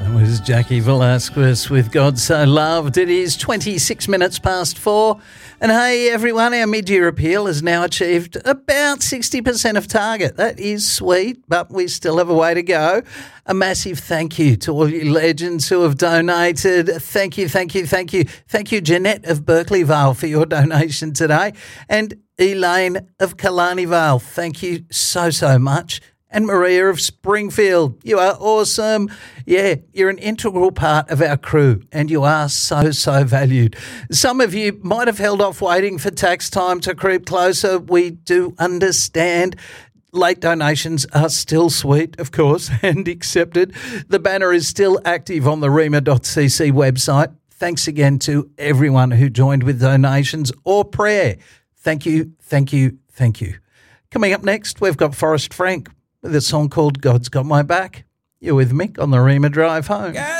That was Jackie Velasquez with God So Loved. It is 26 minutes past 4. And hey, everyone, our mid-year appeal has now achieved about 60% of target. That is sweet, but we still have a way to go. A massive thank you to all you legends who have donated. Thank you, thank you, thank you. Thank you, Jeanette of Berkeley Vale, for your donation today. And Elaine of Killarney Vale, thank you so much. And Maria of Springfield, you are awesome. Yeah, you're an integral part of our crew and you are so valued. Some of you might have held off waiting for tax time to creep closer. We do understand. Late donations are still sweet, of course, and accepted. The banner is still active on the rema.cc website. Thanks again to everyone who joined with donations or prayer. Thank you, thank you, thank you. Coming up next, we've got Forrest Frank with a song called God's Got My Back. You're with Mick on the Rema Drive Home.